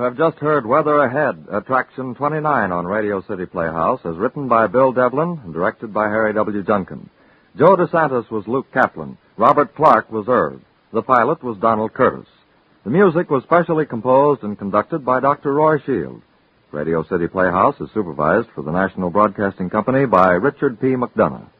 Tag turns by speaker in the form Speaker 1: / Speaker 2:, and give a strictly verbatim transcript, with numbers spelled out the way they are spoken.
Speaker 1: have just heard Weather Ahead, Attraction twenty-nine on Radio City Playhouse, as written by Bill Devlin and directed by Harry W. Junkin. Joe DeSantis was Luke Kaplan. Robert Clark was Irv. The pilot was Donald Curtis. The music was specially composed and conducted by Doctor Roy Shield. Radio City Playhouse is supervised for the National Broadcasting Company by Richard P. McDonough.